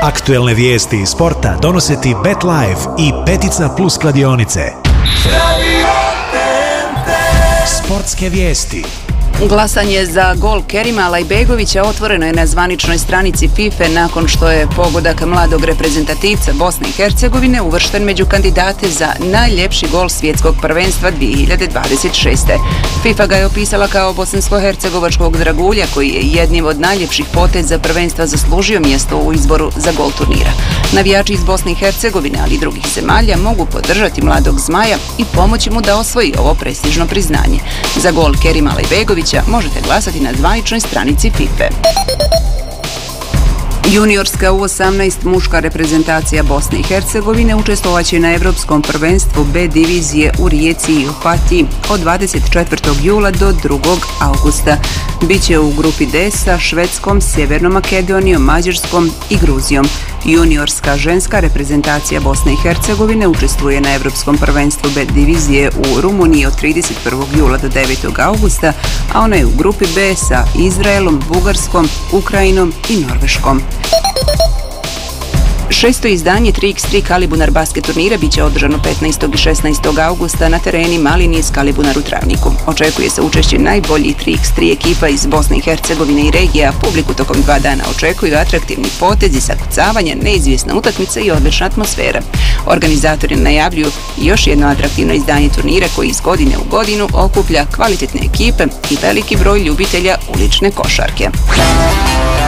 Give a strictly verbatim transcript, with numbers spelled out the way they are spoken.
Aktuelne vijesti iz sporta donose ti BetLife i Petica Plus kladionice. Sportske vijesti. Glasanje za gol Kerima Alajbegovića otvoreno je na zvaničnoj stranici FIFA nakon što je pogodak mladog reprezentativca Bosne i Hercegovine uvršten među kandidate za najljepši gol svjetskog prvenstva dvije hiljade dvadeset šeste. FIFA ga je opisala kao bosansko-hercegovačkog dragulja koji je jednim od najljepših poteza prvenstva zaslužio mjesto u izboru za gol turnira. Navijači iz Bosne i Hercegovine, ali i drugih zemalja, mogu podržati mladog Zmaja i pomoći mu da osvoji ovo prestižno priznanje. Za gol Kerima Alajbegovića možete glasati na zvaničnoj stranici FIFA. Juniorska U osamnaest muška reprezentacija Bosne i Hercegovine učestvovaće na Evropskom prvenstvu B divizije u Rijeci i Opatiji od dvadeset četvrtog jula do drugog augusta. Biće u grupi D sa Švedskom, Sjevernom Makedonijom, Mađarskom i Gruzijom. Juniorska ženska reprezentacija Bosne i Hercegovine učestvuje na Evropskom prvenstvu B divizije u Rumuniji od trideset prvog jula do devetog augusta, a ona je u grupi B sa Izraelom, Bugarskom, Ukrajinom i Norveškom. Šesto izdanje tri iks tri Kalibunar basket turnira biće održano petnaestog i šesnaestog augusta na tereni Mali niz Kalibunar u Travniku. Očekuje se učešće najboljih tri iks tri ekipa iz Bosne i Hercegovine i regije, a publiku tokom dva dana očekuju atraktivni potezi, zakucavanja, neizvjesna utakmica i odlična atmosfera. Organizatori najavljuju još jedno atraktivno izdanje turnira koji iz godine u godinu okuplja kvalitetne ekipe i veliki broj ljubitelja ulične košarke.